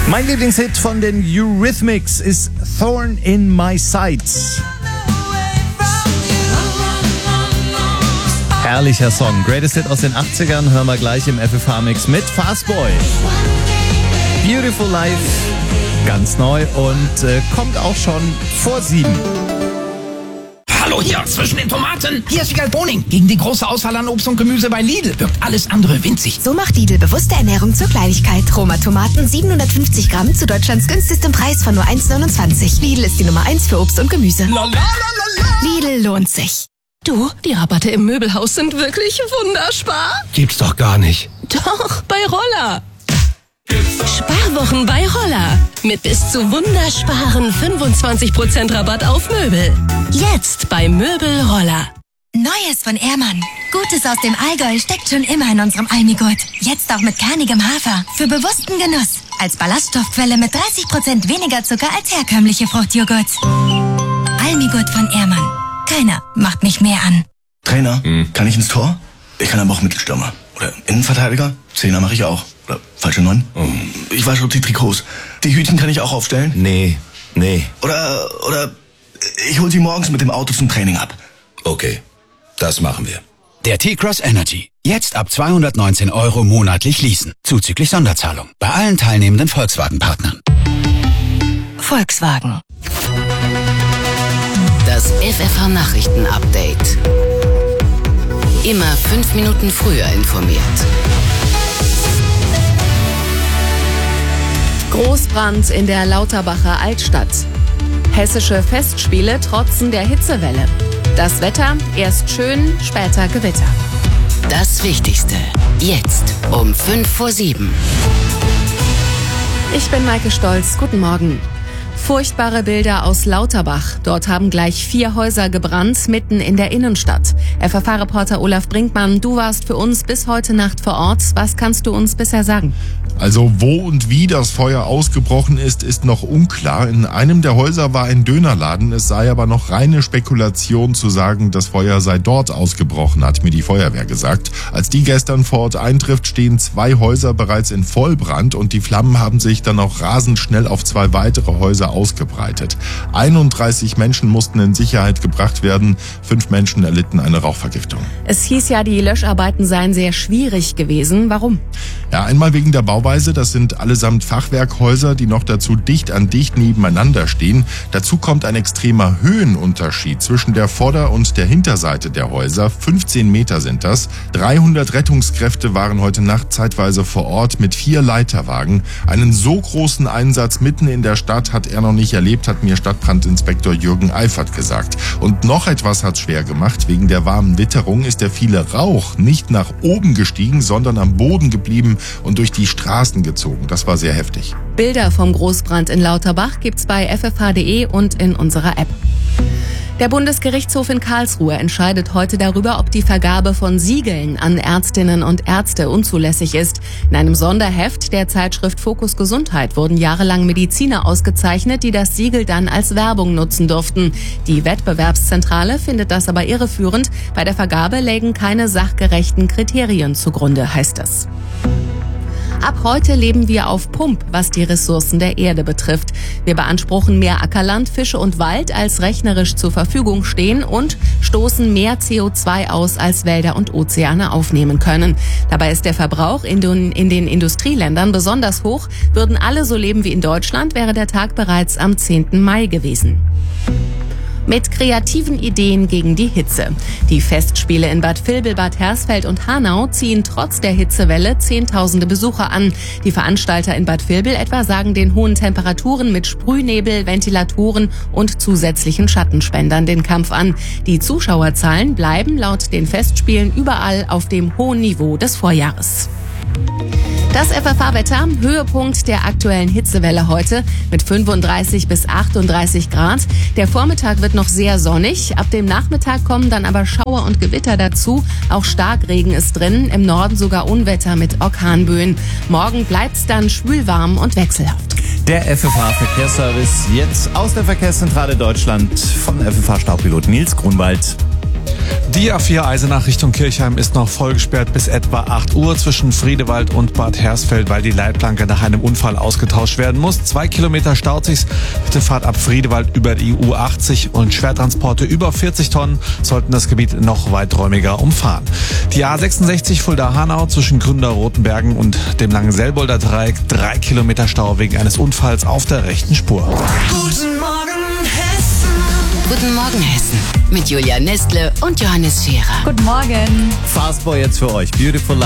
Mein Lieblingshit von den Eurythmics ist Thorn in My Side. Herrlicher Song. Greatest Hit aus den 80ern hören wir gleich im FFH-Mix mit Fastboy. Beautiful Life, ganz neu und kommt auch schon vor 7. Hallo hier, zwischen den Tomaten. Hier ist Wiegald Boning. Gegen die große Auswahl an Obst und Gemüse bei Lidl wirkt alles andere winzig. So macht Lidl bewusste Ernährung zur Kleinigkeit. Roma-Tomaten 750 Gramm zu Deutschlands günstigstem Preis von nur 1,29. Lidl ist die Nummer 1 für Obst und Gemüse. Lidl lohnt sich. Du, die Rabatte im Möbelhaus sind wirklich wunderspar. Gibt's doch gar nicht. Doch, bei Roller. Sparwochen bei Roller. Mit bis zu wundersparen 25% Rabatt auf Möbel. Jetzt bei Möbel Roller. Neues von Ehrmann. Gutes aus dem Allgäu steckt schon immer in unserem Almigurt. Jetzt auch mit kernigem Hafer. Für bewussten Genuss. Als Ballaststoffquelle mit 30% weniger Zucker als herkömmliche Fruchtjoghurt. Almigurt von Ehrmann. Keiner macht mich mehr an. Trainer, kann ich ins Tor? Ich kann aber auch Mittelstürmer. Oder Innenverteidiger? Zehner mache ich auch. Oder falsche 9? Ich wasche die Trikots. Die Hütchen kann ich auch aufstellen? Nee. Oder ich hol sie morgens mit dem Auto zum Training ab. Okay, das machen wir. Der T-Cross Energy. Jetzt ab 219 € monatlich leasen. Zuzüglich Sonderzahlung. Bei allen teilnehmenden Volkswagen-Partnern. Volkswagen. Das FFH-Nachrichten-Update. Immer 5 Minuten früher informiert. Großbrand in der Lauterbacher Altstadt. Hessische Festspiele trotzen der Hitzewelle. Das Wetter, erst schön, später Gewitter. Das Wichtigste. Jetzt um 6:55. Ich bin Maike Stolz. Guten Morgen. Furchtbare Bilder aus Lauterbach. Dort haben gleich 4 Häuser gebrannt, mitten in der Innenstadt. FFH-Reporter Olaf Brinkmann, du warst für uns bis heute Nacht vor Ort. Was kannst du uns bisher sagen? Also wo und wie das Feuer ausgebrochen ist, ist noch unklar. In einem der Häuser war ein Dönerladen. Es sei aber noch reine Spekulation zu sagen, das Feuer sei dort ausgebrochen, hat mir die Feuerwehr gesagt. Als die gestern vor Ort eintrifft, stehen 2 Häuser bereits in Vollbrand und die Flammen haben sich dann auch rasend schnell auf 2 weitere Häuser ausgebreitet. 31 Menschen mussten in Sicherheit gebracht werden. 5 Menschen erlitten eine Rauchvergiftung. Es hieß ja, die Löscharbeiten seien sehr schwierig gewesen. Warum? Ja, einmal wegen der Bauweise. Das sind allesamt Fachwerkhäuser, die noch dazu dicht an dicht nebeneinander stehen. Dazu kommt ein extremer Höhenunterschied zwischen der Vorder- und der Hinterseite der Häuser. 15 Meter sind das. 300 Rettungskräfte waren heute Nacht zeitweise vor Ort mit 4 Leiterwagen. Einen so großen Einsatz mitten in der Stadt hat er noch nicht erlebt, hat mir Stadtbrandinspektor Jürgen Eifert gesagt. Und noch etwas hat's schwer gemacht. Wegen der warmen Witterung ist der viele Rauch nicht nach oben gestiegen, sondern am Boden geblieben und durch die Straßen gezogen. Das war sehr heftig. Bilder vom Großbrand in Lauterbach gibt's bei ffh.de und in unserer App. Der Bundesgerichtshof in Karlsruhe entscheidet heute darüber, ob die Vergabe von Siegeln an Ärztinnen und Ärzte unzulässig ist. In einem Sonderheft der Zeitschrift Fokus Gesundheit wurden jahrelang Mediziner ausgezeichnet, die das Siegel dann als Werbung nutzen durften. Die Wettbewerbszentrale findet das aber irreführend. Bei der Vergabe lägen keine sachgerechten Kriterien zugrunde, heißt es. Ab heute leben wir auf Pump, was die Ressourcen der Erde betrifft. Wir beanspruchen mehr Ackerland, Fische und Wald, als rechnerisch zur Verfügung stehen und stoßen mehr CO2 aus, als Wälder und Ozeane aufnehmen können. Dabei ist der Verbrauch in den Industrieländern besonders hoch. Würden alle so leben wie in Deutschland, wäre der Tag bereits am 10. Mai gewesen. Mit kreativen Ideen gegen die Hitze. Die Festspiele in Bad Vilbel, Bad Hersfeld und Hanau ziehen trotz der Hitzewelle Zehntausende Besucher an. Die Veranstalter in Bad Vilbel etwa sagen den hohen Temperaturen mit Sprühnebel, Ventilatoren und zusätzlichen Schattenspendern den Kampf an. Die Zuschauerzahlen bleiben laut den Festspielen überall auf dem hohen Niveau des Vorjahres. Das FFH-Wetter, Höhepunkt der aktuellen Hitzewelle heute mit 35 bis 38 Grad. Der Vormittag wird noch sehr sonnig. Ab dem Nachmittag kommen dann aber Schauer und Gewitter dazu. Auch Starkregen ist drin, im Norden sogar Unwetter mit Orkanböen. Morgen bleibt's dann schwülwarm und wechselhaft. Der FFH-Verkehrsservice jetzt aus der Verkehrszentrale Deutschland von FFH-Staubpilot Nils Grunwald. Die A4 Eisenach Richtung Kirchheim ist noch voll gesperrt bis etwa 8 Uhr zwischen Friedewald und Bad Hersfeld, weil die Leitplanke nach einem Unfall ausgetauscht werden muss. 2 Kilometer staut sich's. Bitte fahrt ab Friedewald über die U80 und Schwertransporte über 40 Tonnen sollten das Gebiet noch weiträumiger umfahren. Die A66 Fulda-Hanau zwischen Gründer-Rotenbergen und dem langen Selbolder Dreieck 3 Kilometer Stau wegen eines Unfalls auf der rechten Spur. Guten Morgen, Hessen. Guten Morgen, Hessen. Mit Julia Nestle und Johannes Scherer. Guten Morgen. Fastboy jetzt für euch. Beautiful Life.